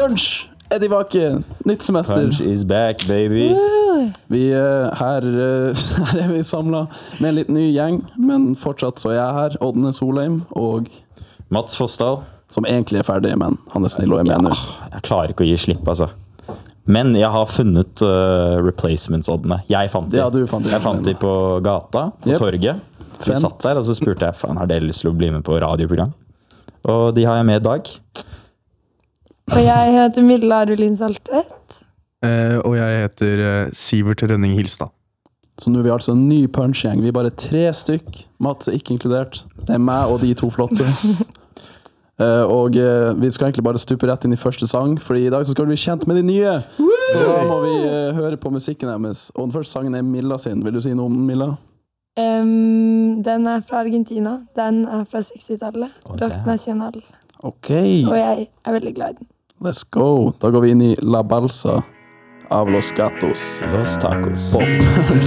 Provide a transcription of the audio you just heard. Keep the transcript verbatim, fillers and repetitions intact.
Punch er tilbake. Nytt semester. Punch is back, baby. Vi er her, eh, her er vi samlet med en litt ny gjeng, men fortsatt så er jeg her, Ådne Solheim, og Mats Fossdal. som egentlig er ferdig, men han er snill og er med nå. Ja, jeg klarer ikke å gi slipp, altså. Men jeg har funnet uh, replacements-oddene. Jeg fant de. Ja, du fant de. Jeg fant de på gata, på Yep. torget. Vi Fent. satt der, og så spurte jeg, faen, har dere lyst til å bli med på radioprogram? Og de har jeg med i dag. Og jeg heter Milla Rulin Saltvedt. Eh, og jeg heter eh, Sivert Rønning Hilstad. Så nå er vi altså en ny punch-gjeng. Vi er bare tre stykk. Mats er ikke inkludert. Det er meg og de to flotte. Uh, og uh, vi skal egentlig bare stupe rett inn i første sang, fordi i dag så skal vi bli kjent med de nye. Så da må vi uh, høre på musikken deres. Og den første sangen er Milla sin. Vil du si noe om den, Milla? Um, den er fra Argentina. Den er fra sekstitallet. Oh, Rock damn. Nacional. Ok, Og jeg er veldig glad i den. let's go. Da går vi inn i La Balsa av Los Gatos. Los tacos. Pop.